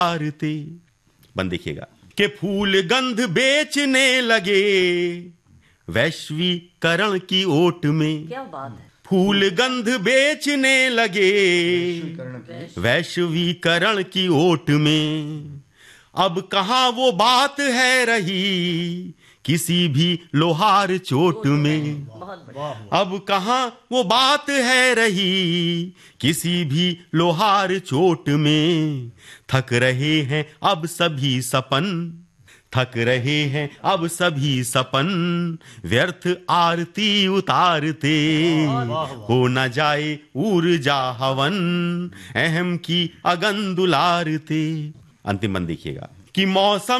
आरते। बंद देखिएगा कि फूल गंध बेचने लगे वैश्वीकरण की ओट में। क्या बात है। फूल गंध बेचने लगे वैश्वीकरण की ओट में। अब कहाँ वो बात है रही किसी भी लोहार चोट में। अब कहाँ वो बात है रही किसी भी लोहार चोट में। थक रहे हैं अब सभी सपन, थक रहे हैं अब सभी सपन, व्यर्थ आरती उतारते हो न जाए ऊर्जा हवन, अहम की अगन दुलारते। अंतिम बंद देखिएगा कि मौसम